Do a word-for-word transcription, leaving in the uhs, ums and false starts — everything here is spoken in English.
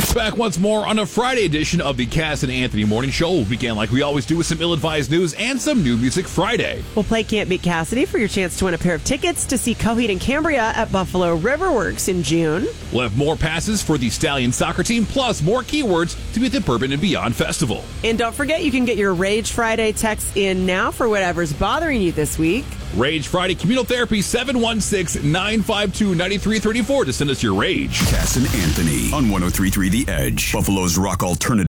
Back once more on a Friday edition of the Cass and Anthony Morning Show. We'll begin like we always do with some ill-advised news and some new music Friday. We'll play Can't Beat Cassidy for your chance to win a pair of tickets to see Coheed and Cambria at Buffalo Riverworks in June. We'll have more passes for the Stallion soccer team, plus more keywords to be at the Bourbon and Beyond Festival. And don't forget, you can get your Rage Friday text in now for whatever's bothering you this week. Rage Friday Communal Therapy, seven one six, nine five two, nine three three four to send us your rage. Cass and Anthony on one oh three point three The Edge, Buffalo's rock alternative.